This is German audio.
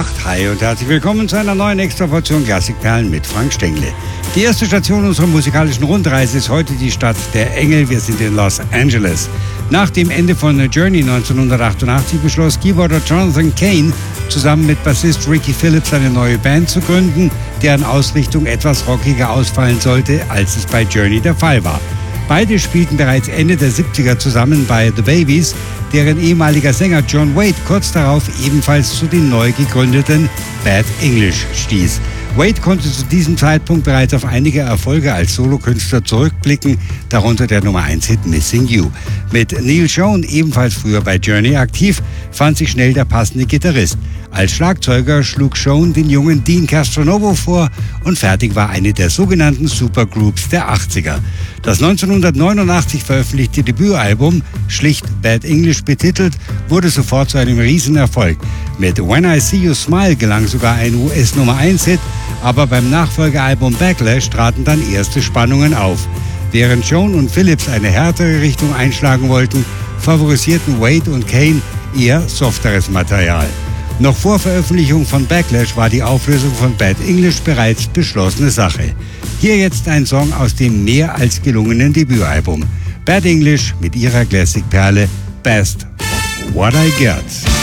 8. Hi und herzlich willkommen zu einer neuen Extraportion Klassikperlen mit Frank Stengle. Die erste Station unserer musikalischen Rundreise ist heute die Stadt der Engel. Wir sind in Los Angeles. Nach dem Ende von Journey 1988 beschloss Keyboarder Jonathan Cain, zusammen mit Bassist Ricky Phillips eine neue Band zu gründen, deren Ausrichtung etwas rockiger ausfallen sollte, als es bei Journey der Fall war. Beide spielten bereits Ende der 70er zusammen bei The Babys, deren ehemaliger Sänger John Waite kurz darauf ebenfalls zu den neu gegründeten Bad English stieß. Waite konnte zu diesem Zeitpunkt bereits auf einige Erfolge als Solokünstler zurückblicken, darunter der Nummer 1-Hit Missing You. Mit Neil Schon, ebenfalls früher bei Journey aktiv, fand sich schnell der passende Gitarrist. Als Schlagzeuger schlug Schon den jungen Dean Castronovo vor und fertig war eine der sogenannten Supergroups der 80er. Das 1989 veröffentlichte Debütalbum, schlicht Bad English betitelt, wurde sofort zu einem Riesenerfolg. Mit When I See You Smile gelang sogar ein US-Nummer-1-Hit, aber beim Nachfolgealbum Backlash traten dann erste Spannungen auf. Während Schon und Phillips eine härtere Richtung einschlagen wollten, favorisierten Waite und Cain eher softeres Material. Noch vor Veröffentlichung von Backlash war die Auflösung von Bad English bereits beschlossene Sache. Hier jetzt ein Song aus dem mehr als gelungenen Debütalbum. Bad English mit ihrer Classic-Perle Best of What I Got.